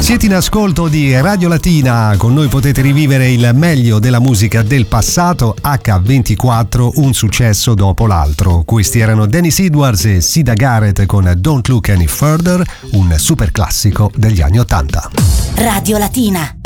Siete in ascolto di Radio Latina, con noi potete rivivere il meglio della musica del passato. H24, un successo dopo l'altro. Questi erano Dennis Edwards e Sida Garrett con Don't Look Any Further, un super classico degli anni '80. Radio Latina.